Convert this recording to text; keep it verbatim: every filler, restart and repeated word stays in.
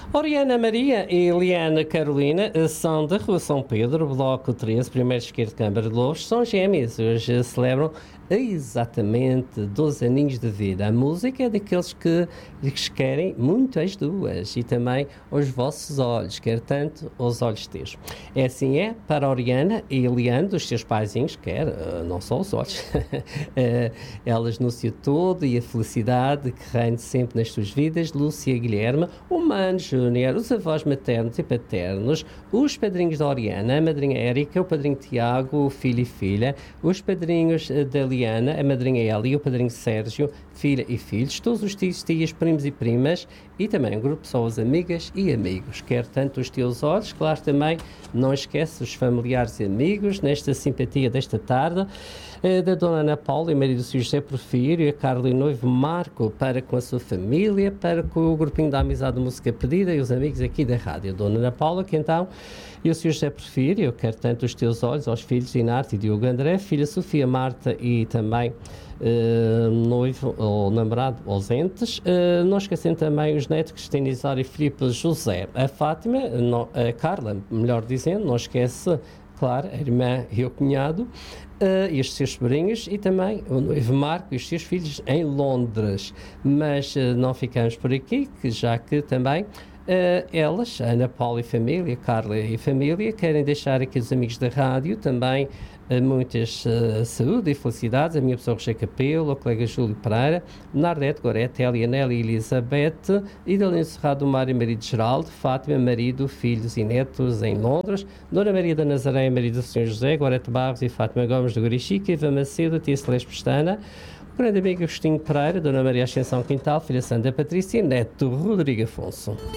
Oriana Maria e Eliana Carolina são da Rua São Pedro, Bloco treze, primeiro esquerdo de Câmara de Louros, são gêmeas. Hoje celebram exatamente doze aninhos de vida. A música é daqueles que, que querem muito as duas e também os vossos olhos, quer tanto os olhos teus. É assim é para a Oriana e Eliana, dos seus paizinhos, quer não só os olhos, elas no seu todo e a felicidade que reina sempre nas suas vidas. Lúcia e Guilherme, o Mano Júnior, os avós maternos e paternos, os padrinhos da Oriana, a madrinha Érica, o padrinho Tiago, o filho e filha, os padrinhos da Eliana, a madrinha Elia, o padrinho Sérgio, filha e filhos, todos os tios, tias, primos e primas e também um grupo de pessoas amigas e amigos. Quer tanto os teus olhos, claro, também não esquece os familiares e amigos nesta simpatia desta tarde, eh, da Dona Ana Paula e marido do senhor José Porfírio, a Carla e noivo Marco, para com a sua família, para com o grupinho da Amizade de Música Pedida e os amigos aqui da rádio. A Dona Ana Paula, que então, e o senhor José Porfírio, quer tanto os teus olhos, aos filhos Inarte e Diogo André, filha Sofia Marta e também Uh, noivo ou namorado ausentes, uh, não esquecendo também os netos Cristina Isário e Filipe José, a Fátima, no, a Carla, melhor dizendo, não esquece, claro, a irmã e o cunhado, uh, e os seus sobrinhos, e também o noivo Marco e os seus filhos em Londres. Mas uh, não ficamos por aqui, que já que também Uh, elas, Ana Paula e família, Carla e família, querem deixar aqui os amigos da rádio também uh, muitas uh, saúde e felicidades. A minha pessoa Roger Capelo, o colega Júlio Pereira, Nardete, Gorete, Elianela e Elizabeth, Idalino Serrado, Mário, marido Geraldo, Fátima, marido, filhos e netos em Londres, Dona Maria da Nazaré, marido do senhor José, Gorete Barros e Fátima Gomes do Gurixica, Iva Macedo, tia Celeste Pestana, o grande amigo Agostinho Pereira, Dona Maria Ascensão Quintal, filha Sandra Patrícia e neto Rodrigo Afonso.